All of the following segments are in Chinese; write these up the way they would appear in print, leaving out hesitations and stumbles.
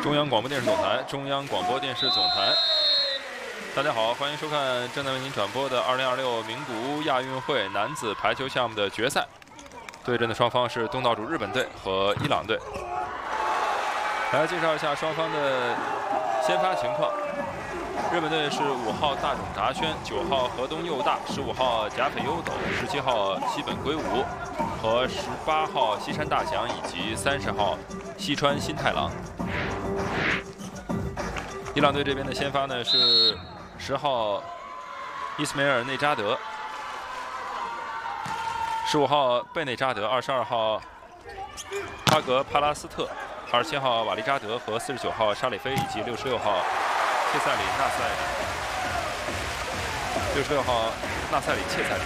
中央广播电视总台，中央广播电视总台。大家好，欢迎收看正在为您转播的2026名古屋亚运会男子排球项目的决赛。对阵的双方是东道主日本队和伊朗队。来介绍一下双方的先发情况。日本队是5号大冢达宣、9号河东佑大、15号甲斐优斗、17号西本圭吾和18号西山大翔以及30号西川新太郎。伊朗队这边的先发呢是10号伊斯梅尔内扎德、15号贝内扎德、22号哈格帕拉斯特、27号瓦利扎德和49号沙里菲以及66号切塞里纳塞里、66号纳塞里切塞里。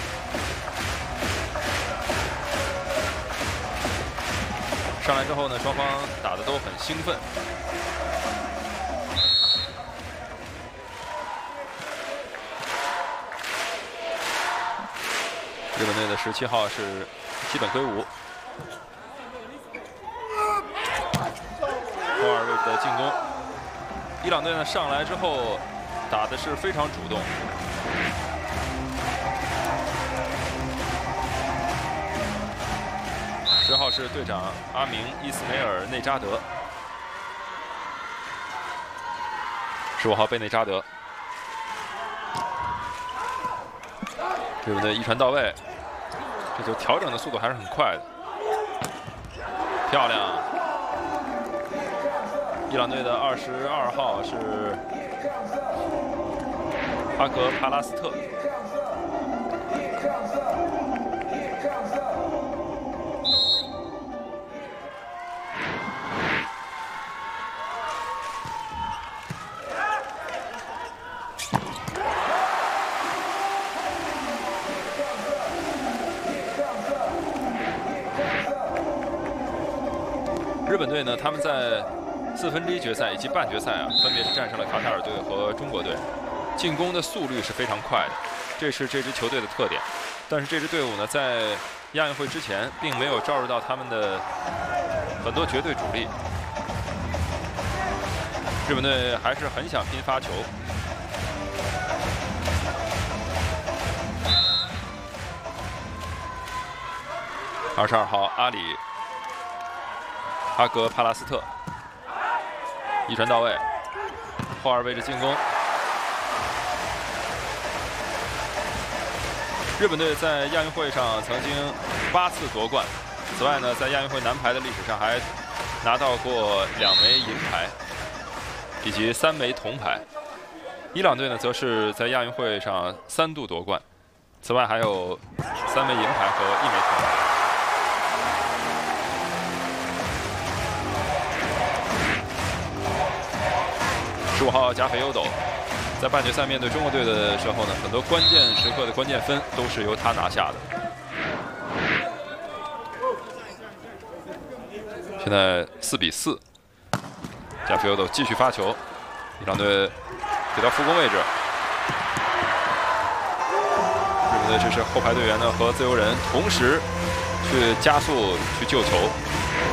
上来之后呢，双方打得都很兴奋。日本队的17号是西本圭吾，后二位置的进攻。伊朗队呢上来之后打的是非常主动。10号是队长阿明伊斯梅尔内扎德，15号贝内扎德。日本队一传到位，这就调整的速度还是很快的，漂亮。伊朗队的22号是哈格帕拉斯特。日本队呢，他们在1/4决赛以及半决赛分别是战胜了卡塔尔队和中国队，进攻的速率是非常快的，这是这支球队的特点。但是这支队伍呢，在亚运会之前并没有招入到他们的很多绝对主力。日本队还是很想拼发球。22号阿里哈格帕拉斯特，一传到位，后二位置进攻。日本队在亚运会上曾经8次夺冠，此外呢，在亚运会男排的历史上还拿到过2枚银牌以及3枚铜牌。伊朗队呢，则是在亚运会上3度夺冠，此外还有3枚银牌和1枚铜牌。15号甲斐优斗在半决赛面对中国队的时候呢，很多关键时刻的关键分都是由他拿下的。现在4比4，甲斐优斗继续发球，伊朗队给到副攻位置。日本队这是后排队员呢和自由人同时去加速去救球。